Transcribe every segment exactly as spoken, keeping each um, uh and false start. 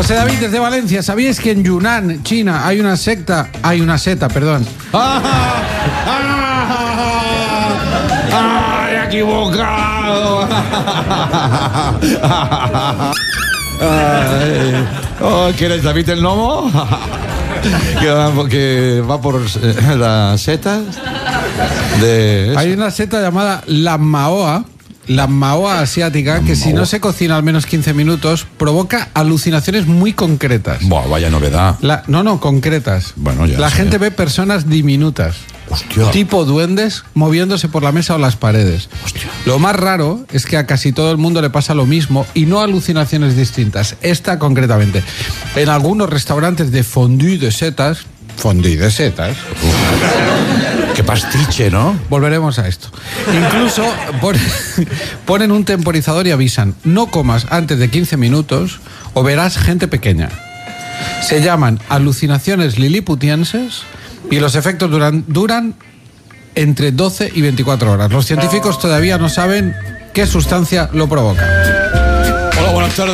José David desde Valencia, ¿sabíais que en Yunnan, China, hay una secta, hay una seta, perdón? ¡Ah! ¡Ah! ¡Ah! ¡He equivocado! Ay, oh, ¿quién es David el Nomo? que, va, que va por eh, las setas de eso. Hay una seta llamada la Maoa, la Maoa asiática, que si no se cocina al menos quince minutos, provoca alucinaciones muy concretas. Buah, vaya novedad. La, no, no, concretas. Bueno, ya la sé. gente ve personas diminutas. Hostia. Tipo duendes moviéndose por la mesa o las paredes. Hostia. Lo más raro es que a casi todo el mundo le pasa lo mismo y no alucinaciones distintas. Esta concretamente. En algunos restaurantes de fondue de setas, fondue de setas, Qué pastiche, ¿no? volveremos a esto. Incluso pon- ponen un temporizador y avisan: no comas antes de quince minutos o verás gente pequeña. Se llaman alucinaciones liliputienses y los efectos duran, duran entre doce y veinticuatro horas. Los científicos todavía no saben qué sustancia lo provoca. Hola, buenas tardes.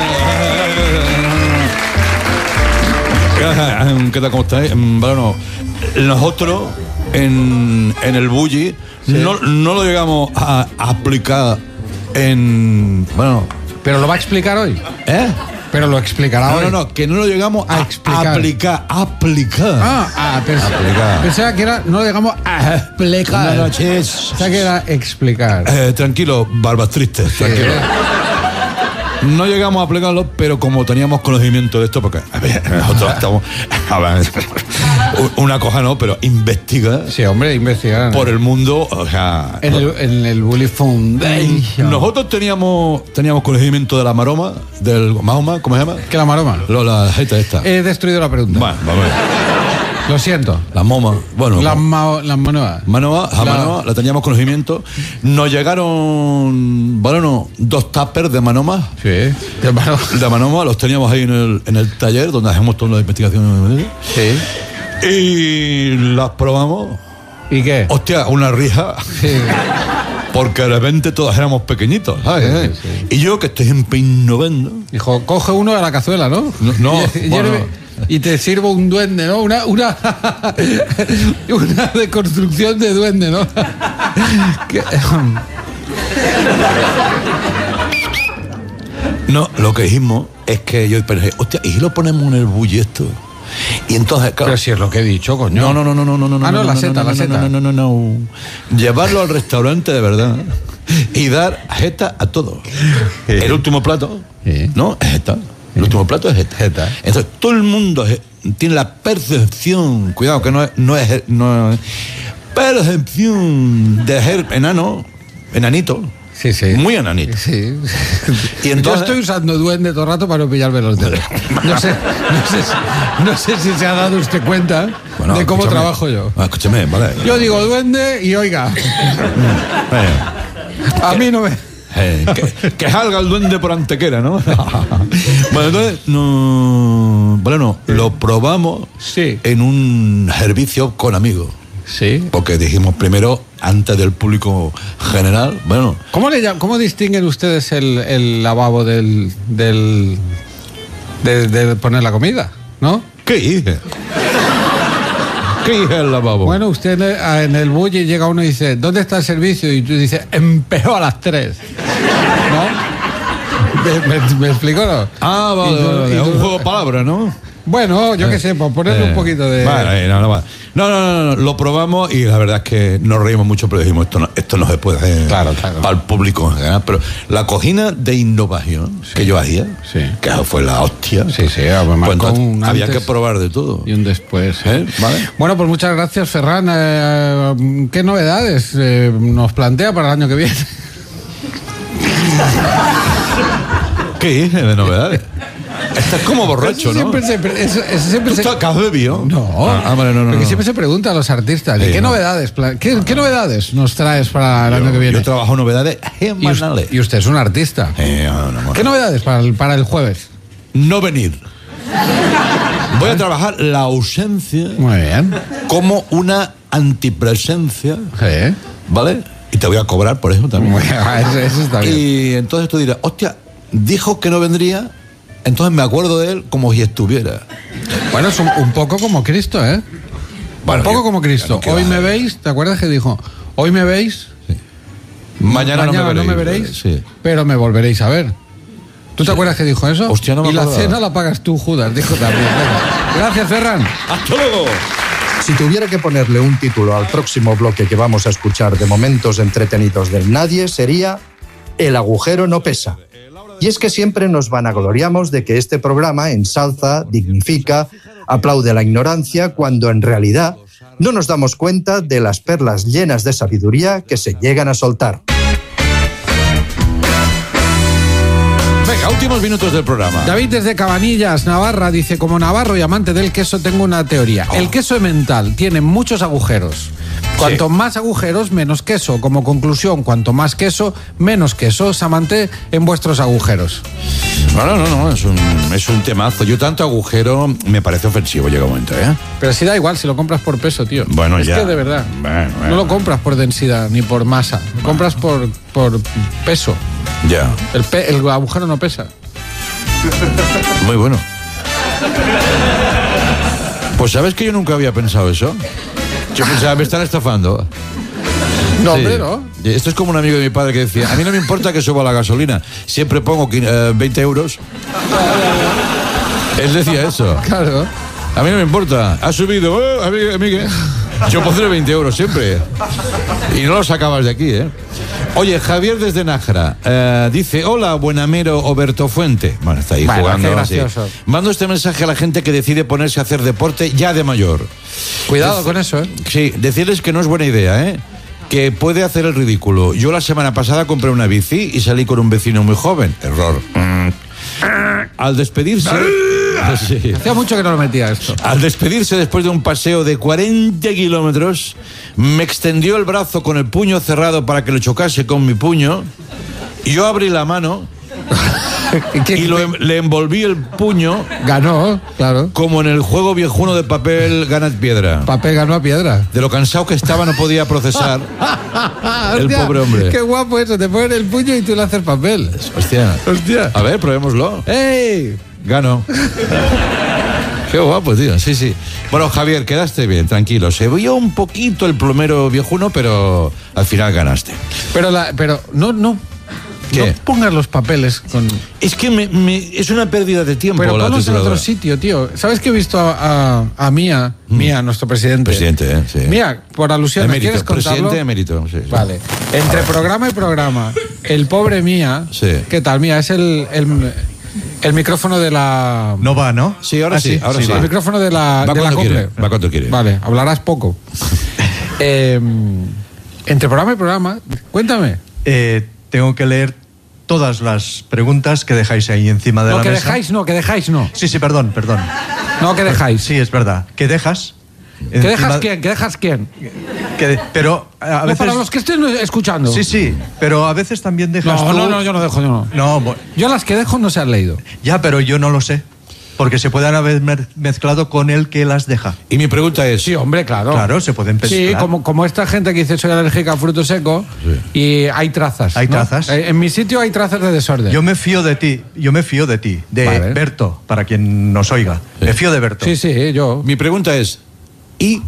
Eh, ¿Qué tal? ¿Cómo estáis? Bueno, nosotros en, en el bulli Sí. no, no lo llegamos a, a aplicar en... Bueno, Pero lo va a explicar hoy. ¿eh? Pero lo explicará No, hoy. no, no, que no lo llegamos A a, explicar. aplicar. Aplicar. Ah, ah pens- Aplicar. pensaba que era, no lo llegamos a explicar. Buenas noches. Pensaba que era explicar. Eh, tranquilo, barbas tristes, tranquilo. No llegamos a aplicarlo, pero como teníamos conocimiento de esto, porque a ver, nosotros estamos. A ver, una cosa no, pero investiga Sí, hombre, investigar. por el mundo, o sea. En el, en el Bully Foundation. Nosotros teníamos teníamos conocimiento de la maroma, del Mahoma, ¿cómo se llama? ¿Qué la maroma? Lo, la jeta esta. He destruido la pregunta. Bueno, vamos a ver. Lo siento. La moma, bueno. Las como- mao- las manoas. Manoa, la La- Manoa, la teníamos conocimiento. Nos llegaron, bueno, dos tuppers de Manoma. Sí. De mano- De Manoma, los teníamos ahí en el, en el taller donde hacemos todas las investigaciones. Sí. Y las probamos. ¿Y qué? Hostia, una rija. Sí. Porque de repente todos éramos pequeñitos, ¿sabes? Sí, sí. Y yo que estoy empeñando. Dijo, coge uno de la cazuela, ¿no? No, no, y, y- bueno. y te sirvo un duende, ¿no? Una, una, una deconstrucción de duende, ¿no? Que- No, lo que dijimos es que yo pensé, hostia, ¿y si lo ponemos en el bulli esto? Y entonces, claro. Pero si es lo que he dicho, coño. No, no, no, no, no, no, no. Ah, no, la seta, la seta. No, no, no, no, no. Llevarlo al restaurante de verdad y dar jeta a todos. El último plato, Sí. ¿no? Es jeta. El último plato es jeta. Jeta. Entonces, todo el mundo es- tiene la percepción, cuidado, que no es, no es, no es percepción de ser enano, enanito. Sí, sí. Muy enanito. Sí. Y entonces- Yo estoy usando duende todo el rato para no pillarme los dedos. No sé, no sé, si- no sé si se ha dado usted cuenta Bueno, de cómo escúchame. trabajo yo. Ah, escúchame, vale. Yo digo duende y oiga, Eh. a mí no me... Eh, que, que salga el duende por Antequera, ¿no? Bueno, entonces, no, bueno, lo probamos Sí. en un servicio con amigos. Sí. Porque dijimos primero, antes del público general, bueno, ¿Cómo, le llam- cómo distinguen ustedes el, el lavabo del... del de, de poner la comida, ¿no? ¿qué hice? ¿Qué hice el lavabo? Bueno, usted en el, a- en el bulli llega uno y dice, ¿dónde está el servicio? Y tú dices, empezó a las tres. ¿No? ¿Me, me, me explico, no? Ah, vale, Y tú- vale, y es tú- un juego de palabras, ¿no? Bueno, yo qué sé, por ponerle Eh, un poquito de... Vale, no, no, vale. no, no, no, no, lo probamos y la verdad es que nos reímos mucho, pero dijimos, esto no, esto no se puede hacer Claro, claro. para el público en general. Pero la cocina de innovación que yo hacía, Sí. que fue la hostia, Sí, sí, pues pues marcó entonces un había antes que probar de todo. y un después. ¿Eh? ¿Vale? Bueno, pues muchas gracias, Ferran. Eh, ¿Qué novedades eh, nos plantea para el año que viene? ¿Qué hice de novedades? Estás como borracho, Eso ¿no? siempre se, pre- eso- eso siempre ¿Tú se- estás que has bebido? No, Ah, ah, vale, no, no, porque no. siempre se pregunta a los artistas, ¿de Sí, qué no. novedades, pla- qué, qué novedades nos traes para el año Yo, que viene? yo trabajo novedades y, us- semanales. y usted es un artista. Eh, no, no, no. ¿Qué novedades para el, para el jueves? No venir. Voy a trabajar la ausencia Muy bien. como una antipresencia, Sí. ¿vale? Y te voy a cobrar por eso también. Muy bien. Eso, eso está bien. Y entonces tú dirás, hostia, dijo que no vendría Entonces me acuerdo de él como si estuviera. Bueno, es un, un poco como Cristo, ¿eh? Bueno, un poco que- como Cristo. que Hoy va. me veis, ¿te acuerdas que dijo? Hoy me veis, Mañana, mañana no me veréis. veréis, Sí. pero me volveréis a ver. ¿Tú te acuerdas que dijo eso? Hostia, no me y la acordaba. cena la pagas tú, Judas, dijo también. Venga. Gracias, Ferran. ¡Hasta luego! Si tuviera que ponerle un título al próximo bloque que vamos a escuchar de momentos entretenidos del nadie, sería El agujero no pesa. Y es que siempre nos vanagloriamos de que este programa ensalza, dignifica, aplaude la ignorancia, cuando en realidad no nos damos cuenta de las perlas llenas de sabiduría que se llegan a soltar. Venga, últimos minutos del programa. David desde Cabanillas, Navarra, dice, como navarro y amante del queso tengo una teoría. Oh. El queso emmental tiene muchos agujeros. Cuanto Sí. más agujeros, menos queso. Como conclusión, cuanto más queso, menos queso. Samante en vuestros agujeros. No, no, no, no, es un, es un temazo. Yo tanto agujero me parece ofensivo, llega un momento, ¿eh? Pero si da igual, si lo compras por peso, tío. Bueno, es ya. que de verdad. Bueno, bueno. No lo compras por densidad ni por masa. Lo compras por, por peso. Ya, El, pe- el agujero no pesa. muy bueno. Pues sabes que yo nunca había pensado eso. Yo pensaba, me están estafando. No, Sí. hombre, ¿no? Esto es como un amigo de mi padre que decía, a mí no me importa que suba la gasolina, siempre pongo eh, veinte euros. Él decía eso. Claro. A mí no me importa, ha subido, eh, a mí, a mí qué. Yo pondré veinte euros siempre. Y no lo sacabas de aquí, ¿eh? Oye, Javier desde Nájera eh, dice, hola, Buenamero Oberto Fuente. Bueno, está ahí Bueno, jugando. qué así. gracioso. Mando este mensaje a la gente que decide ponerse a hacer deporte ya de mayor. Cuidado Dec- con eso, ¿eh? Sí, decirles que no es buena idea, ¿eh? Que puede hacer el ridículo. Yo la semana pasada compré una bici y salí con un vecino muy joven. Error. Al despedirse... Sí. Hacía mucho que no lo metía esto. Al despedirse después de un paseo de cuarenta kilómetros, me extendió el brazo con el puño cerrado para que lo chocase con mi puño. Yo abrí la mano ¿Qué- y lo em- le envolví el puño Ganó, claro. como en el juego viejuno de papel Ganad Piedra. Papel ganó a piedra. De lo cansado que estaba no podía procesar. El Hostia, pobre hombre. Qué guapo eso, te ponen el puño y tú le haces papel. Hostia. Hostia. A ver, probémoslo. ¡Ey! Gano. Qué guapo, tío. Sí, sí. Bueno, Javier, quedaste bien, tranquilo. Se vio un poquito el plomero viejuno, pero al final ganaste. Pero, la, pero no, no. ¿Qué? No pongas los papeles con. Es que me, me- es una pérdida de tiempo Pero la ponlos en tituladora. otro sitio, tío. ¿Sabes que he visto a, a, a Mía, Mía, nuestro presidente? Presidente, ¿eh? Sí. Mía, por alusión, Emérito, ¿quieres contarlo? presidente emérito. Sí, sí. Vale. Entre programa y programa, el pobre Mía. Sí. ¿Qué tal, Mía? Es el, el, el micrófono de la. No va, ¿no? Sí, ahora Ah, sí, ahora sí. El micrófono de la, Va de la cuando cumple. quiere, va cuando quiere. Vale, hablarás poco. Eh, entre programa y programa, cuéntame. Eh, tengo que leer todas las preguntas que dejáis ahí encima de No, la que mesa. dejáis, no, que dejáis, no. Sí, sí, perdón, perdón. No, que dejáis. Sí, es verdad. ¿Que dejas? ¿Que dejas quién? ¿Que dejas quién? Que de- pero a No, veces... para los que estén escuchando. Sí, sí, pero a veces también dejas No, tú... no, no, yo no dejo, yo no. No, bu- Yo las que dejo no se han leído. ya, pero yo no lo sé. Porque se pueden haber mer- mezclado con el que las deja. Y mi pregunta es, Sí, hombre, claro. Claro, se pueden Sí, mezclar. como, como esta gente que dice soy alérgica a fruto seco y hay trazas. Hay ¿no? trazas. Eh, En mi sitio hay trazas de desorden. Yo me fío de ti, yo me fío de ti, de Vale. Berto, para quien nos oiga. Me fío de Berto. Sí, sí, yo. mi pregunta es, ¿y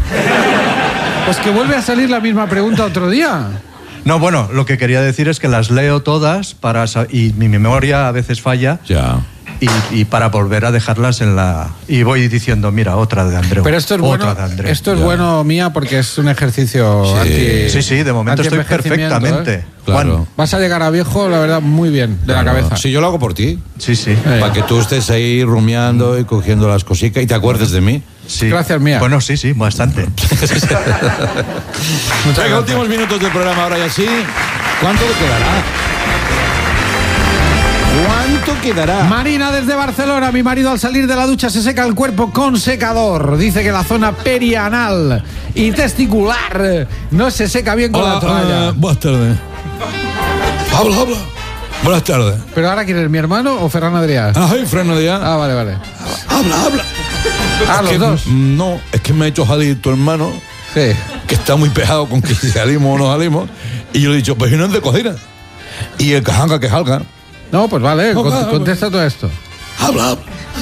Pues que vuelve a salir la misma pregunta otro día. No, bueno, lo que quería decir es que las leo todas para sa- y mi memoria a veces falla ya? y, y para volver a dejarlas en la... Y voy diciendo, mira, otra de Andreu. Pero esto es otra bueno, de Andreu. esto es Ya. bueno, Mía, porque es un ejercicio Sí. anti. Sí, sí, de momento estoy antienvejecimiento, perfectamente. ¿eh? Claro. Juan, Vas a llegar a viejo, la verdad, muy bien, de la Claro. cabeza. Si yo lo hago por ti, sí, sí. Eh. para que tú estés ahí rumiando y cogiendo las cositas y te acuerdes de mí. sí. Gracias, Mía. Bueno, sí, sí, bastante. Muchas Venga, gracias. últimos minutos del programa ahora y así. ¿Cuánto le quedará? ¿Cuánto quedará? Marina desde Barcelona, mi marido al salir de la ducha se seca el cuerpo con secador. Dice que la zona perianal y testicular no se seca bien con Hola, la toalla. eh, buenas tardes. Habla, habla. Buenas tardes. ¿Pero ahora quién es, mi hermano o Ferran Adrià? Ah, soy Freno de ya. Ah, vale, vale. Habla, habla. Ah, Es los que, dos. mm, No, es que me ha hecho salir tu hermano, Sí. que está muy pegado con que si salimos o no salimos. Y yo le he dicho, pues si no es de cocina. Y el cajanga que salga. No, pues vale, No, cont- claro, contesta todo esto. habla.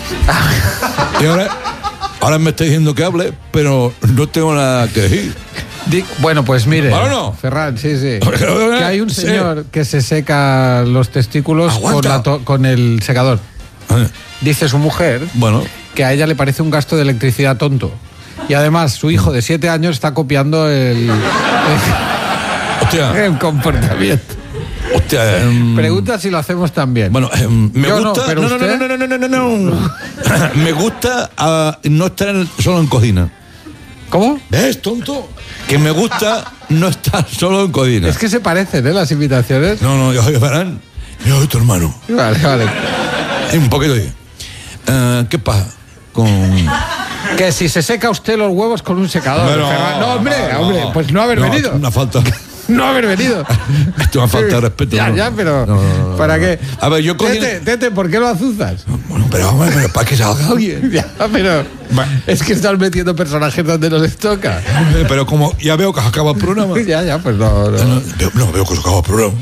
Y ahora, ahora me está diciendo que hable, pero no tengo nada que decir. Di- Bueno, pues mire, ¿Ahora no? Ferran, sí, sí. Que hay un Sí. señor que se seca los testículos con, Aguanta. la to- con el secador. Eh, Dice su mujer Bueno, que a ella le parece un gasto de electricidad tonto. Y además, su hijo de siete años está copiando el, hostia, el comportamiento. hostia. em, Pregunta si lo hacemos también. Bueno, em, me Yo no, gusta. pero no, no, usted- no, no, no, no, no, no, no. Me gusta ah, no estar en- solo en cocina. ¿Cómo? ¿Ves, tonto? Que me gusta no estar solo en cocina. Es que se parecen, ¿eh? Las invitaciones. No, no, yo soy Ferran. Yo soy tu hermano. Vale, vale. Hay un poquito de. Eh, ¿Qué pasa con.? Que si se seca usted los huevos con un secador. Bueno, Ferran. No, hombre, no, hombre, pues no haber no, venido. Una falta. No haber venido. Esto es una falta de respeto. Ya, no. ya, pero No, no, no, ¿para no. qué? A ver, yo cogí. Tete, Tete, ¿por qué lo azuzas? Bueno, pero, hombre, pero para que salga alguien. Ya, pero Va. es que estás metiendo personajes donde no les toca. Pero como ya veo que se acaba el programa. Ya, ya, pues no, no. No, veo- no, veo que se acaba el programa.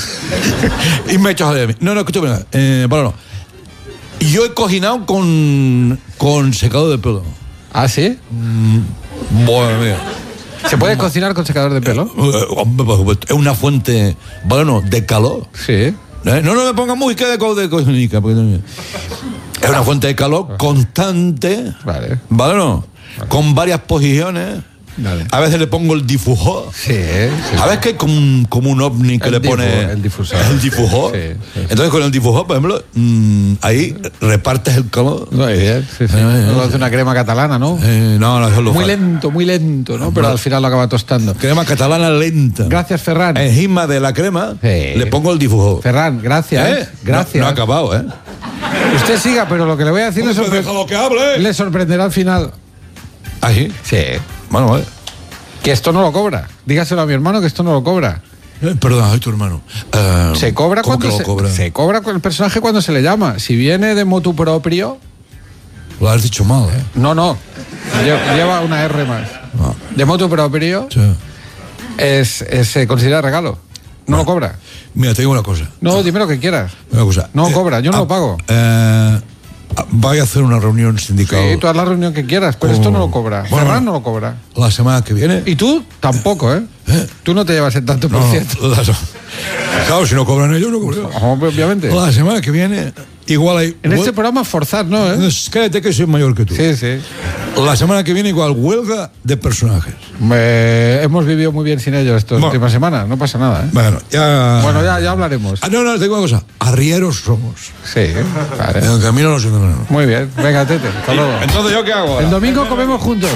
Y me he hecho de mí. No, no, escúchame. nada. Eh, bueno, no. Yo he cocinado con, con secador de pelo. ¿Ah, sí? Bueno, mira. ¿Se puede cocinar con secador de pelo? Eh, hombre, por supuesto. Es una fuente, bueno, de calor. Sí. ¿Eh? No, no me ponga música de, co- de cocinica. porque no- Es una fuente de calor constante. Vale. ¿Vale o no? Con varias posiciones. Vale. A veces le pongo el difusor. Sí, sí. A veces que hay como un, como un ovni que El le difu- pone el difusor. el difusor. Sí, sí, sí. Entonces con el difusor, por ejemplo, mm, ahí repartes el calor. Muy bien, sí, sí. Eh, eh, Luego hace una crema catalana, ¿no? Eh, no, no, eso es lo Muy fa- lento, muy lento, ¿no? Pero al final lo acaba tostando. Crema catalana lenta. Gracias, Ferran. Encima de la crema Sí. le pongo el difusor. Ferran, gracias. ¿Eh? Gracias. No, no ha acabado, ¿eh? Usted siga, pero lo que le voy a decir le, Hombre, sorpre- déjalo que hable. le sorprenderá al final. ¿Ah, sí? Sí. Bueno, vale. Que esto no lo cobra. Dígaselo a mi hermano que esto no lo cobra. Eh, perdón, soy tu hermano. Eh, Se cobra ¿cómo cuando que lo se, cobra? se cobra con el personaje cuando se le llama. Si viene de motu propio, Lo has dicho mal, ¿eh? no, no. Lle- Lleva una R más. Ah. De motu propio Sí. es, es- se considera regalo. No lo cobra. Mira, te digo una cosa. No, dime lo que quieras. Una cosa. No cobra, yo no ah, lo pago. Eh, ah, voy a hacer una reunión sindical Sí, tú haz la reunión que quieras, pero Oh. esto no lo cobra. Bueno, Ferran bueno. no lo cobra. la semana que viene. Y tú tampoco, ¿eh? ¿Eh? Tú no te llevas el tanto por No, ciento. la- claro, si no cobran ellos, no cobran. Hombre, obviamente. La semana que viene, igual hay. En este huel- programa forzar, ¿no? ¿eh? Es- Cállate que soy mayor que tú. Sí, sí. La semana que viene, igual huelga de personajes. Me- hemos vivido muy bien sin ellos estas Bueno. últimas semanas, no pasa nada, ¿eh? Bueno, ya. Bueno, ya, ya hablaremos. Ah, no, no, te digo una cosa. Arrieros somos. Sí, vale. En el camino no se no. Muy bien, venga, Tete, hasta luego. Entonces, ¿yo qué hago? ahora? El domingo comemos juntos.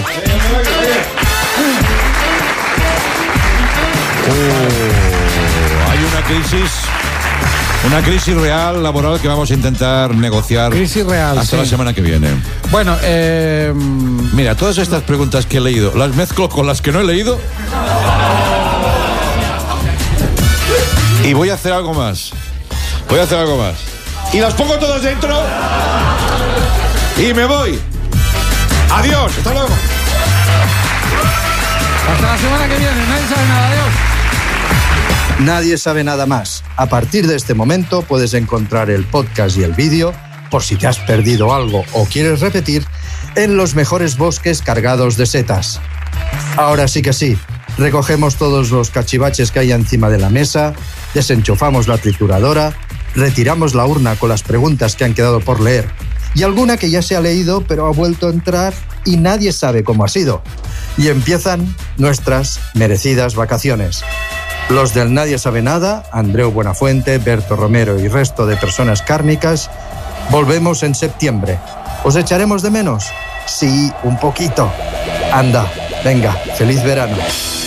Oh, hay una crisis. Una crisis real laboral que vamos a intentar negociar Crisis real, hasta sí. la semana que viene. Bueno, eh, Mira, todas estas preguntas que he leído, las mezclo con las que no he leído. Y voy a hacer algo más. Voy a hacer algo más. Y las pongo todas dentro. Y me voy. Adiós. Hasta luego. hasta la semana que viene, nadie sabe nada, adiós. Nadie sabe nada más. A partir de este momento puedes encontrar el podcast y el vídeo, por si te has perdido algo o quieres repetir, en los mejores bosques cargados de setas. Ahora sí que sí, recogemos todos los cachivaches que hay encima de la mesa, desenchufamos la trituradora, retiramos la urna con las preguntas que han quedado por leer y alguna que ya se ha leído pero ha vuelto a entrar y nadie sabe cómo ha sido. Y empiezan nuestras merecidas vacaciones. Los del Nadie Sabe Nada, Andreu Buenafuente, Berto Romero y resto de personas kármicas, volvemos en septiembre. ¿Os echaremos de menos? Sí, un poquito. Anda, venga, feliz verano.